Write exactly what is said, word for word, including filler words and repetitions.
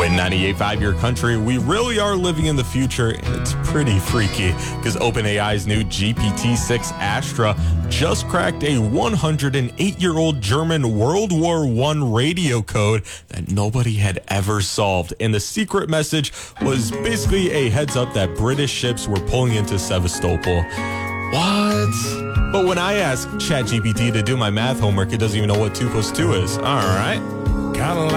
When ninety-eight point five Your Country, we really are living in the future, and it's pretty freaky because OpenAI's new G P T six Astra just cracked a one hundred eight-year-old German World War One radio code that nobody had ever solved. And the secret message was basically a heads up that British ships were pulling into Sevastopol. What? But when I ask ChatGPT to do my math homework, it doesn't even know what two plus two is. All right. Kind of